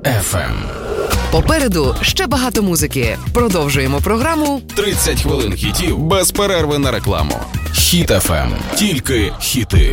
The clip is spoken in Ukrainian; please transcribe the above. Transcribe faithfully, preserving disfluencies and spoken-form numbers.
еф ем. Попереду ще багато музики. Продовжуємо програму тридцять хвилин хітів без перерви на рекламу. Хіт еф ем. Тільки хіти.